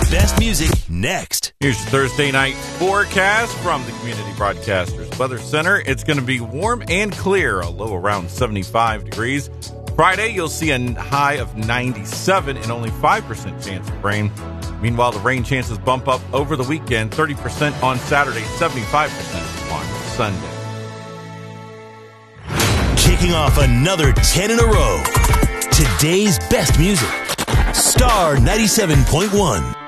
best music next. Here's your Thursday night forecast from the Community Broadcasters Weather Center. It's going to be warm and clear, a low around 75 degrees. Friday, you'll see a high of 97 and only 5% chance of rain. Meanwhile, the rain chances bump up over the weekend, 30% on Saturday, 75% on Sunday. Kicking off another 10 in a row. Today's best music. Star 97.1.